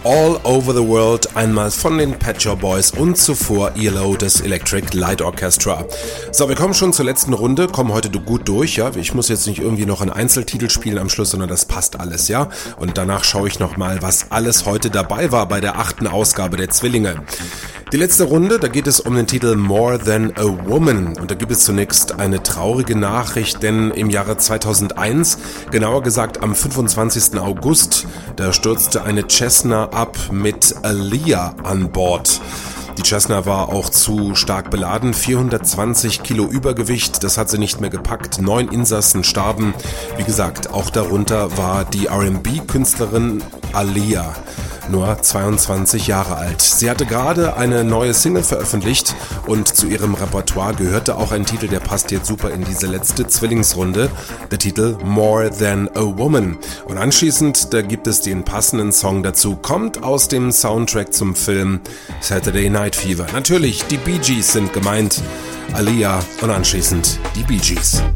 All Over the World, einmal von den Pet Shop Boys und zuvor ELO des Electric Light Orchestra. So, wir kommen schon zur letzten Runde, kommen heute gut durch, ja. Ich muss jetzt nicht irgendwie noch einen Einzeltitel spielen am Schluss, sondern das passt alles, ja. Und danach schaue ich nochmal, was alles heute dabei war bei der 8. Ausgabe der Zwillinge. Die letzte Runde, da geht es um den Titel More Than a Woman und da gibt es zunächst eine traurige Nachricht, denn im Jahre 2001, genauer gesagt am 25. August, da stürzte eine Cessna ab mit Aaliyah an Bord. Die Cessna war auch zu stark beladen, 420 Kilo Übergewicht, das hat sie nicht mehr gepackt, 9 Insassen starben. Wie gesagt, auch darunter war die R&B-Künstlerin Aaliyah, nur 22 Jahre alt. Sie hatte gerade eine neue Single veröffentlicht und zu ihrem Repertoire gehörte auch ein Titel, der passt jetzt super in diese letzte Zwillingsrunde, der Titel More Than a Woman. Und anschließend, da gibt es den passenden Song dazu, kommt aus dem Soundtrack zum Film Saturday Night Fever. Natürlich, die Bee Gees sind gemeint, Aaliyah und anschließend die Bee Gees.